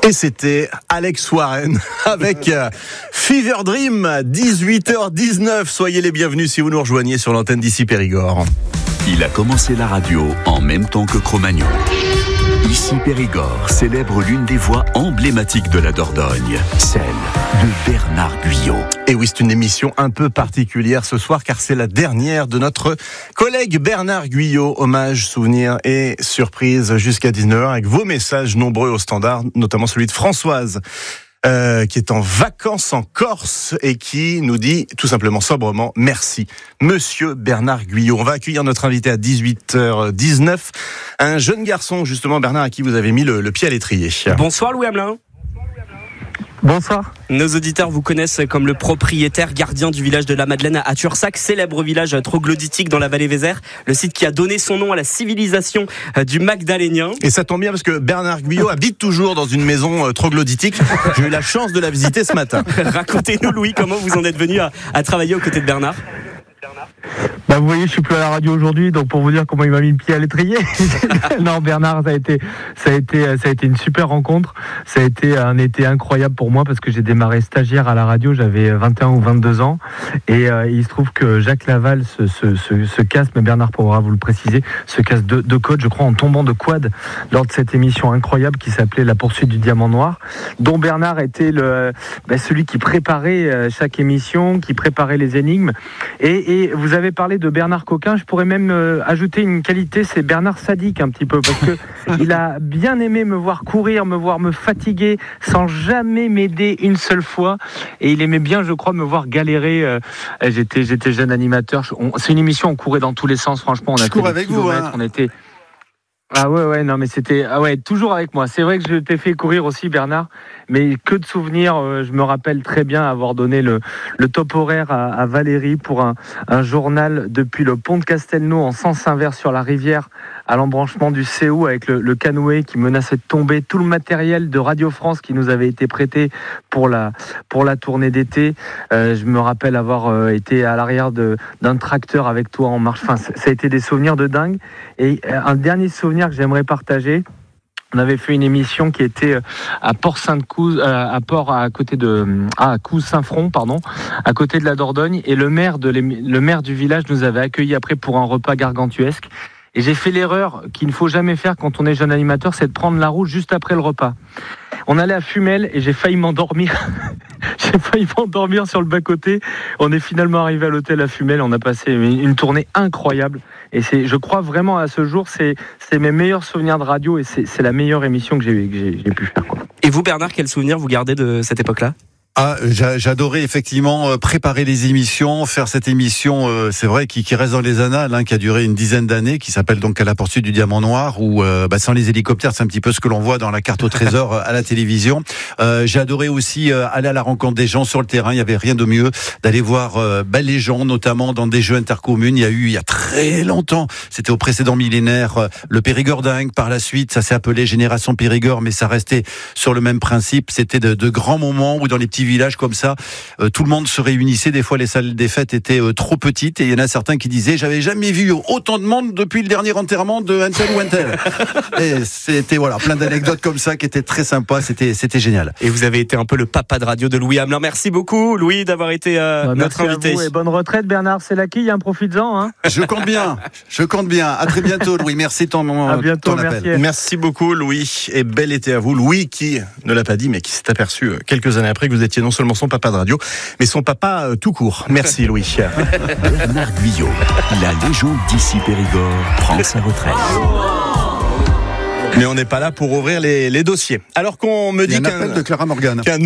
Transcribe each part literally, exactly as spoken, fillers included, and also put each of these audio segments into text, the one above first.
Et c'était Alex Warren avec Fever Dream, dix-huit heures dix-neuf. Soyez les bienvenus si vous nous rejoignez sur l'antenne d'ici Périgord. Il a commencé la radio en même temps que Cro-Magnon. Ici Périgord célèbre l'une des voix emblématiques de la Dordogne, celle de Bernard Guyot. Et oui, c'est une émission un peu particulière ce soir car c'est la dernière de notre collègue Bernard Guyot. Hommage, souvenir et surprise jusqu'à dix-neuf heures avec vos messages nombreux au standard, notamment celui de Françoise. Euh, qui est en vacances en Corse et qui nous dit tout simplement sobrement merci Monsieur Bernard Guyot. On va accueillir notre invité à dix-huit heures dix-neuf, un jeune garçon justement Bernard à qui vous avez mis le, le pied à l'étrier. Bonsoir Louis Hamelin. Bonsoir. Nos auditeurs vous connaissent comme le propriétaire gardien du village de la Madeleine à Tursac, célèbre village troglodytique dans la vallée Vézère, le site qui a donné son nom à la civilisation du Magdalénien. Et ça tombe bien parce que Bernard Guyot habite toujours dans une maison troglodytique. J'ai eu la chance de la visiter ce matin. Racontez-nous Louis, comment vous en êtes venu à, à travailler aux côtés de Bernard. Bah vous voyez, je suis plus à la radio aujourd'hui, donc pour vous dire comment il m'a mis le pied à l'étrier. Non, Bernard, ça a été, ça a été, ça a été une super rencontre. Ça a été un été incroyable pour moi parce que j'ai démarré stagiaire à la radio, j'avais vingt et un ou vingt-deux ans, et euh, il se trouve que Jacques Laval se, se, se, se casse, mais Bernard pourra vous le préciser, se casse de, de côte, je crois, en tombant de quad lors de cette émission incroyable qui s'appelait La Poursuite du Diamant Noir, dont Bernard était le, bah, celui qui préparait chaque émission, qui préparait les énigmes, et, et vous avez parlé de Bernard Coquin, je pourrais même euh, ajouter une qualité, c'est Bernard sadique un petit peu, parce que il a bien aimé me voir courir, me voir me fatiguer, sans jamais m'aider une seule fois, et il aimait bien, je crois, me voir galérer. Euh, j'étais, j'étais jeune animateur, on, c'est une émission, on courait dans tous les sens, franchement, on a je fait des avec kilomètres, vous, hein. On était... Ah ouais, ouais, non, mais c'était, ah ouais, toujours avec moi. C'est vrai que je t'ai fait courir aussi, Bernard, mais que de souvenirs. Euh, je me rappelle très bien avoir donné le, le top horaire à, à Valérie pour un, un journal depuis le pont de Castelnau en sens inverse sur la rivière à l'embranchement du Céou avec le, le canoë qui menaçait de tomber, tout le matériel de Radio France qui nous avait été prêté pour la, pour la tournée d'été. Euh, je me rappelle avoir euh, été à l'arrière de, d'un tracteur avec toi en marche. Enfin, ça a été des souvenirs de dingue. Et euh, un dernier souvenir que j'aimerais partager. On avait fait une émission qui était à Port-Sainte-Couze, à Port à côté de ah, à Couze-Saint-Front, pardon, à côté de la Dordogne, et le maire de le maire du village nous avait accueillis après pour un repas gargantuesque. Et j'ai fait l'erreur qu'il ne faut jamais faire quand on est jeune animateur, c'est de prendre la route juste après le repas. On allait à Fumel et j'ai failli m'endormir. J'ai failli m'endormir sur le bas-côté. On est finalement arrivé à l'hôtel à Fumel. On a passé une tournée incroyable. Et c'est, je crois vraiment à ce jour, c'est, c'est mes meilleurs souvenirs de radio et c'est, c'est la meilleure émission que j'ai, que j'ai, j'ai pu faire, quoi. Et vous, Bernard, quel souvenir vous gardez de cette époque-là ? Ah, j'adorais effectivement préparer les émissions, faire cette émission, euh, c'est vrai, qui, qui reste dans les annales, hein, qui a duré une dizaine d'années, qui s'appelle donc À la poursuite du diamant noir, où euh, bah, sans les hélicoptères, c'est un petit peu ce que l'on voit dans la carte au trésor à la télévision. Euh, j'ai adoré aussi euh, aller à la rencontre des gens sur le terrain. Il y avait rien de mieux d'aller voir euh, bah, les gens, notamment dans des jeux intercommunes. Il y a eu il y a très longtemps, c'était au précédent millénaire, euh, le Périgord dingue. Par la suite, ça s'est appelé Génération Périgord, mais ça restait sur le même principe. C'était de, de grands moments où dans les petits villages comme ça, euh, tout le monde se réunissait. Des fois, les salles des fêtes étaient euh, trop petites et il y en a certains qui disaient j'avais jamais vu autant de monde depuis le dernier enterrement de un tel ou un tel. Et c'était voilà plein d'anecdotes comme ça qui étaient très sympas. C'était c'était génial. Et vous avez été un peu le papa de radio de Louis Hamelin. Merci beaucoup, Louis, d'avoir été euh, bah, notre invité. Merci à vous et bonne retraite, Bernard. C'est la quille, hein, profites-en. Hein. Je compte bien. Je compte bien. À très bientôt, Louis. Merci ton à bientôt, ton merci. appel. Merci beaucoup, Louis, et bel été à vous. Louis, qui ne l'a pas dit, mais qui s'est aperçu quelques années après que vous étiez non seulement son papa de radio, mais son papa euh, tout court. Merci, Louis. Bernard Guyot, la légende d'ici Périgord, prend sa retraite. Mais on n'est pas là pour ouvrir les, les dossiers. Alors qu'on me dit Il y a un qu'un, appel de Clara Morgan. qu'un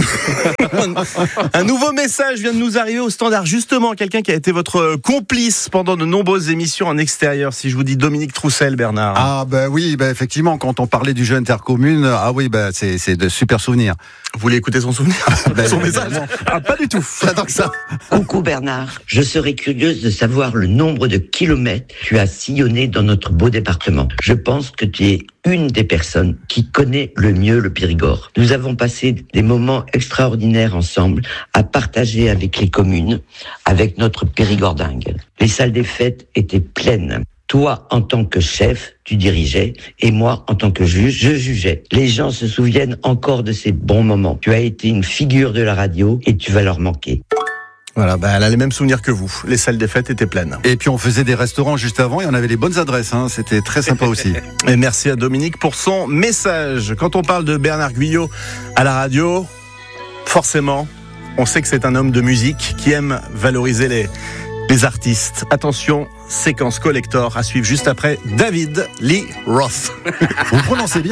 un nouveau message vient de nous arriver au standard. Justement, quelqu'un qui a été votre complice pendant de nombreuses émissions en extérieur. Si je vous dis Dominique Troussel, Bernard. Ah ben oui, ben effectivement, quand on parlait du jeu intercommune, ah oui, ben c'est c'est de super souvenirs. Vous voulez écouter son souvenir, ben, son message? Ah, pas du tout. J'adore que ça. Coucou Bernard, je serais curieuse de savoir le nombre de kilomètres tu as sillonné dans notre beau département. Je pense que tu es une des personnes qui connaît le mieux le Périgord. Nous avons passé des moments extraordinaires ensemble à partager avec les communes, avec notre Périgord dingue. Les salles des fêtes étaient pleines. Toi, en tant que chef, tu dirigeais, et moi, en tant que juge, je jugeais. Les gens se souviennent encore de ces bons moments. Tu as été une figure de la radio et tu vas leur manquer. Voilà, bah, elle a les mêmes souvenirs que vous. Les salles des fêtes étaient pleines. Et puis on faisait des restaurants juste avant et on avait les bonnes adresses, hein. C'était très sympa aussi. Et merci à Dominique pour son message. Quand on parle de Bernard Guyot à la radio, forcément, on sait que c'est un homme de musique qui aime valoriser les, les artistes. Attention, séquence collector à suivre juste après David Lee Roth. Vous prononcez bien.